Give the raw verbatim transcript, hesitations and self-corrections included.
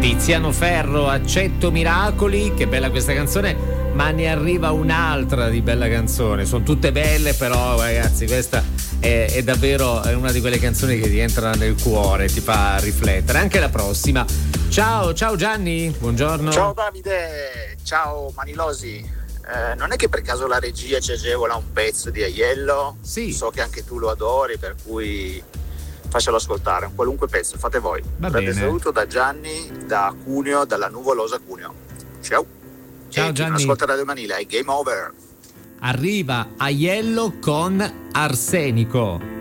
Tiziano Ferro, Accetto Miracoli, che bella questa canzone, ma ne arriva un'altra di bella canzone, sono tutte belle, però ragazzi questa è, è davvero una di quelle canzoni che ti entra nel cuore, ti fa riflettere. Anche la prossima. Ciao, ciao Gianni, buongiorno. Ciao Davide, ciao Manilosi. Eh, non è che per caso la regia ci agevola un pezzo di Aiello? Sì. So che anche tu lo adori, per cui faccelo ascoltare, un qualunque pezzo, fate voi. Va Grande bene. saluto da Gianni, da Cuneo, dalla nuvolosa Cuneo. Ciao. Ciao e chi Gianni. non ascolta Radio Manila, è Game Over. Arriva Aiello con Arsenico.